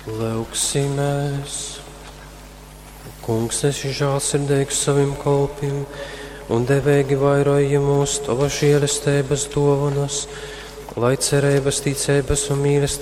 Lūksimies. Kungs, esi žēlsirdīgs saviem kalpiem un devīgi vairoji mūs tava žēlastības dāvanas, lai cerības, ticības un mīlestības